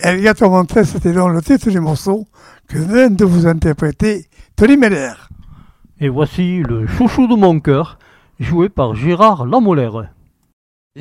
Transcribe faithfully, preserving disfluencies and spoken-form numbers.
El Gato Montes, c'était donc le titre du morceau que vient de vous interpréter Tony Meller. Et voici le chouchou de mon cœur, joué par Gérard Lamolaire.